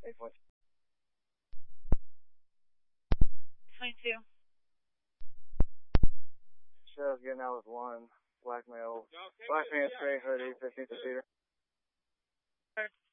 8.2. 22. Sheriff's getting out with one. Black male. Black pants, gray hoodie, 15th to Cedar.